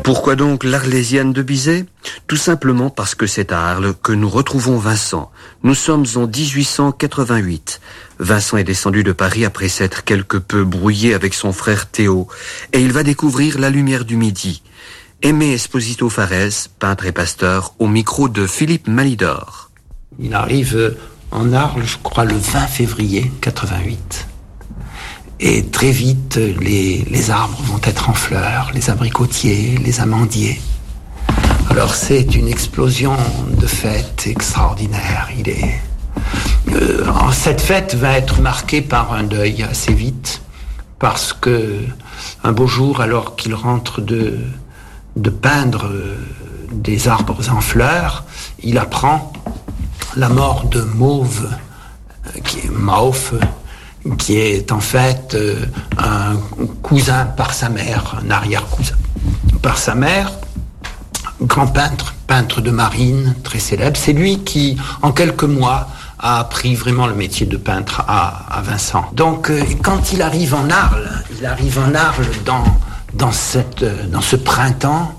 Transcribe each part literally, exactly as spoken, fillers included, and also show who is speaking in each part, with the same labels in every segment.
Speaker 1: Pourquoi donc l'Arlésienne de Bizet ? Tout simplement parce que c'est à Arles que nous retrouvons Vincent. Nous sommes en dix-huit cent quatre-vingt-huit. Vincent est descendu de Paris après s'être quelque peu brouillé avec son frère Théo, et il va découvrir la lumière du Midi. Aimé Esposito Farès, peintre et pasteur, au micro de Philippe Malidor.
Speaker 2: Il arrive en Arles, je crois, le vingt février quatre-vingt-huit. Et très vite, les, les arbres vont être en fleurs, les abricotiers, les amandiers. Alors c'est une explosion de fêtes extraordinaire. Il est, euh, cette fête va être marquée par un deuil assez vite, parce que un beau jour, alors qu'il rentre de, de peindre des arbres en fleurs, il apprend la mort de Mauve, qui est Mauve, qui est en fait euh, un cousin par sa mère, un arrière-cousin par sa mère, grand peintre, peintre de marine, très célèbre. C'est lui qui, en quelques mois, a appris vraiment le métier de peintre à, à Vincent. Donc, euh, quand il arrive en Arles, il arrive en Arles dans, dans, cette, dans ce printemps,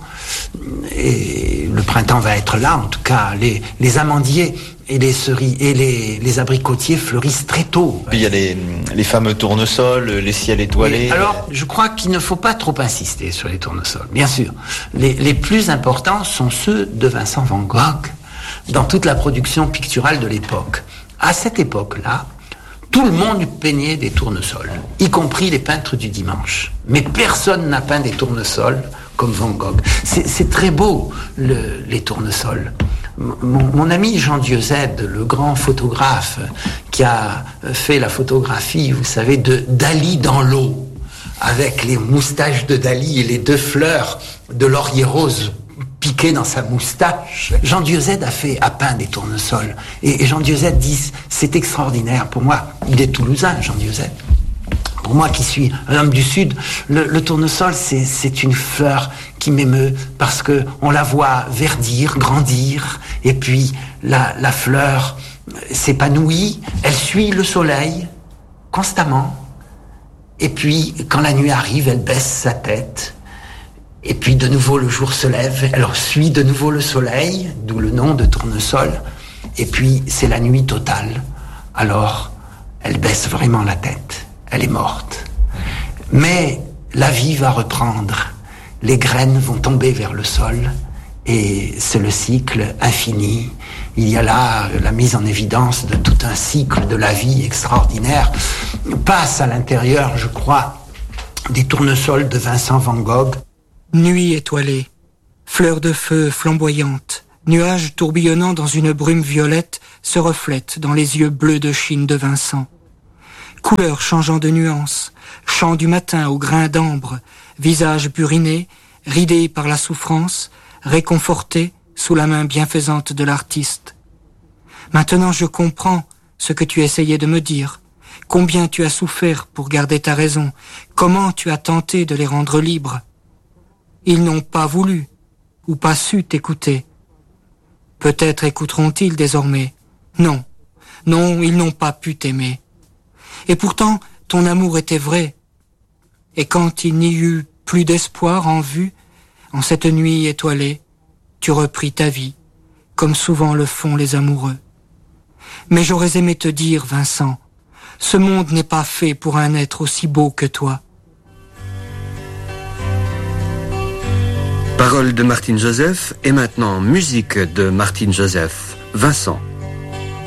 Speaker 2: et le printemps va être là, en tout cas, les, les amandiers et les ceris et les, les abricotiers fleurissent très tôt.
Speaker 3: Puis il y a les, les fameux tournesols, les ciels étoilés.
Speaker 2: Mais alors, je crois qu'il ne faut pas trop insister sur les tournesols. Bien sûr, les, les plus importants sont ceux de Vincent van Gogh dans toute la production picturale de l'époque. À cette époque-là, tout le monde peignait des tournesols, y compris les peintres du dimanche. Mais personne n'a peint des tournesols comme Van Gogh. C'est, c'est très beau, le, les tournesols. Mon, mon ami Jean Dieuze, le grand photographe qui a fait la photographie, vous savez, de Dali dans l'eau, avec les moustaches de Dali et les deux fleurs de laurier rose piquées dans sa moustache. Jean Dieuze a fait, a peint des tournesols. Et, et Jean Dieuze dit, c'est extraordinaire. Pour moi, il est toulousain, Jean Dieuze. Pour moi qui suis un homme du Sud, le, le tournesol, c'est, c'est une fleur qui m'émeut parce que on la voit verdir, grandir, et puis la, la fleur s'épanouit, elle suit le soleil constamment, et puis quand la nuit arrive, elle baisse sa tête, et puis de nouveau le jour se lève, elle suit de nouveau le soleil, d'où le nom de tournesol, et puis c'est la nuit totale, alors elle baisse vraiment la tête. Elle est morte. Mais la vie va reprendre. Les graines vont tomber vers le sol et c'est le cycle infini. Il y a là la mise en évidence de tout un cycle de la vie extraordinaire. Passe à l'intérieur, je crois, des tournesols de Vincent van Gogh.
Speaker 4: Nuit étoilée, fleurs de feu flamboyantes, nuages tourbillonnant dans une brume violette se reflètent dans les yeux bleus de Chine de Vincent. Couleurs changeant de nuances, chant du matin au grain d'ambre, visage buriné, ridé par la souffrance, réconforté sous la main bienfaisante de l'artiste. Maintenant je comprends ce que tu essayais de me dire, combien tu as souffert pour garder ta raison, comment tu as tenté de les rendre libres. Ils n'ont pas voulu, ou pas su t'écouter. Peut-être écouteront-ils désormais. Non, non, ils n'ont pas pu t'aimer. Et pourtant, ton amour était vrai. Et quand il n'y eut plus d'espoir en vue, en cette nuit étoilée, tu repris ta vie, comme souvent le font les amoureux. Mais j'aurais aimé te dire, Vincent, ce monde n'est pas fait pour un être aussi beau que toi.
Speaker 1: Paroles de Martine Joseph et maintenant musique de Martine Joseph. Vincent.